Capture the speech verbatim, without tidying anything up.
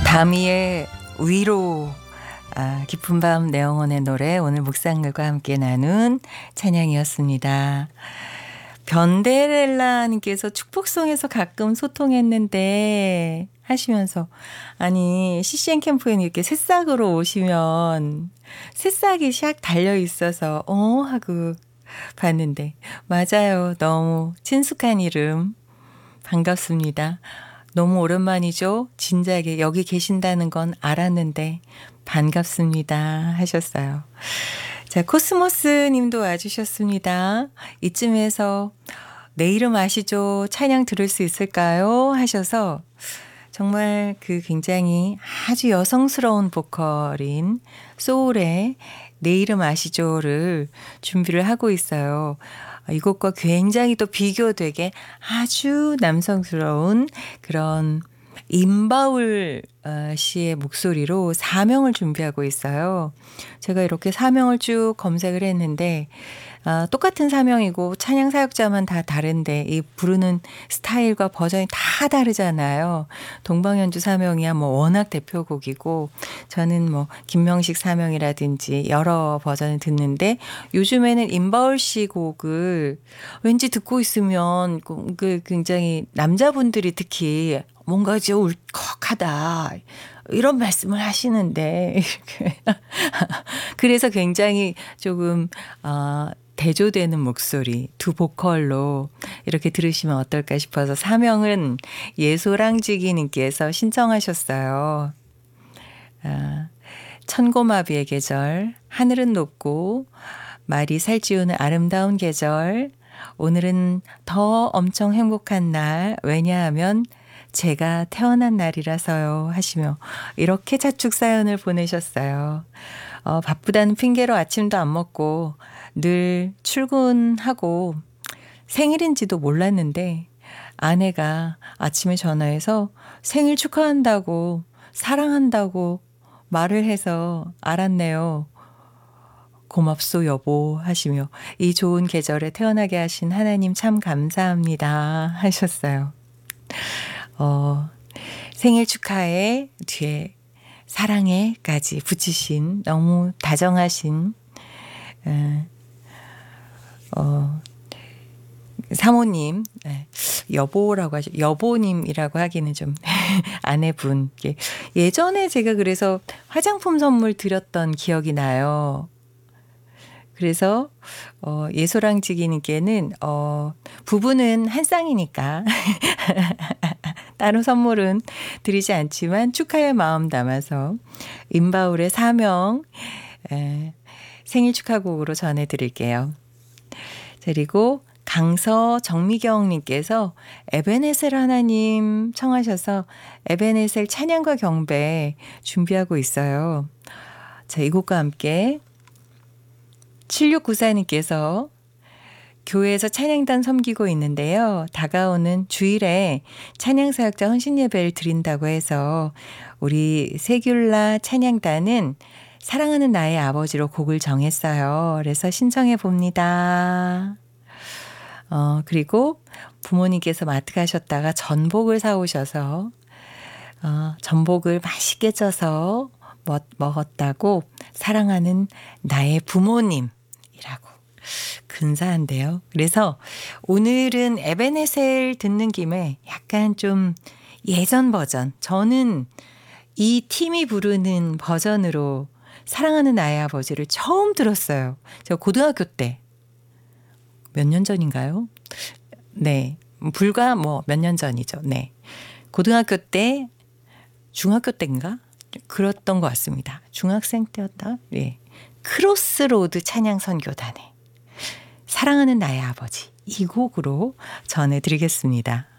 다미의 위로. 아, 깊은 밤 내영혼의 노래, 오늘 묵상글과 함께 나눈 찬양이었습니다. 변데렐라님께서 축복송에서 가끔 소통했는데 하시면서, 아니 씨씨엔 캠프에 이렇게 새싹으로 오시면 새싹이 샥 달려있어서 어 하고 봤는데, 맞아요. 너무 친숙한 이름 반갑습니다. 너무 오랜만이죠. 진작에 여기 계신다는 건 알았는데 반갑습니다 하셨어요. 자, 코스모스 님도 와주셨습니다. 이쯤에서 내 이름 아시죠? 찬양 들을 수 있을까요? 하셔서 정말 그 굉장히 아주 여성스러운 보컬인 소울의 내 이름 아시죠를 준비를 하고 있어요. 이곡과 굉장히 또 비교되게 아주 남성스러운 그런 임바울 씨의 목소리로 사명을 준비하고 있어요. 제가 이렇게 사명을 쭉 검색을 했는데 아, 똑같은 사명이고 찬양 사역자만 다 다른데 이 부르는 스타일과 버전이 다 다르잖아요. 동방연주 사명이야 뭐 워낙 대표곡이고, 저는 뭐 김명식 사명이라든지 여러 버전을 듣는데, 요즘에는 임바울 씨 곡을 왠지 듣고 있으면 그 굉장히 남자분들이 특히 뭔가 좀 울컥하다 이런 말씀을 하시는데 그래서 굉장히 조금 어, 대조되는 목소리 두 보컬로 이렇게 들으시면 어떨까 싶어서 사명은 예소랑지기님께서 신청하셨어요. 아, 천고마비의 계절, 하늘은 높고 말이 살찌우는 아름다운 계절, 오늘은 더 엄청 행복한 날, 왜냐하면 제가 태어난 날이라서요 하시며 이렇게 자축 사연을 보내셨어요. 어, 바쁘다는 핑계로 아침도 안 먹고 늘 출근하고 생일인지도 몰랐는데 아내가 아침에 전화해서 생일 축하한다고 사랑한다고 말을 해서 알았네요. 고맙소 여보 하시며 이 좋은 계절에 태어나게 하신 하나님 참 감사합니다 하셨어요. 어, 생일 축하에 뒤에 사랑해까지 붙이신 너무 다정하신 어, 어, 사모님, 여보라고 하죠. 여보님이라고 하기는 좀 아내분. 예전에 제가 그래서 화장품 선물 드렸던 기억이 나요. 그래서 어, 예소랑지기님께는 어, 부부는 한 쌍이니까 따로 선물은 드리지 않지만 축하의 마음 담아서 임바울의 사명 에, 생일 축하곡으로 전해드릴게요. 그리고 강서 정미경님께서 에베네셀 하나님 청하셔서 에베네셀 찬양과 경배 준비하고 있어요. 자, 이 곡과 함께 칠육구사님께서 교회에서 찬양단 섬기고 있는데요. 다가오는 주일에 찬양사역자 헌신예배를 드린다고 해서 우리 세귤라 찬양단은 사랑하는 나의 아버지로 곡을 정했어요. 그래서 신청해 봅니다. 어, 그리고 부모님께서 마트 가셨다가 전복을 사오셔서 어, 전복을 맛있게 쪄서 먹, 먹었다고 사랑하는 나의 부모님이라고. 근사한데요. 그래서 오늘은 에베네셀 듣는 김에 약간 좀 예전 버전, 저는 이 팀이 부르는 버전으로 사랑하는 나의 아버지를 처음 들었어요. 제가 고등학교 때 몇 년 전인가요? 네, 불과 뭐 몇 년 전이죠. 네, 고등학교 때, 중학교 때인가? 그랬던 것 같습니다. 중학생 때였다. 네, 크로스로드 찬양 선교단에 사랑하는 나의 아버지 이 곡으로 전해드리겠습니다.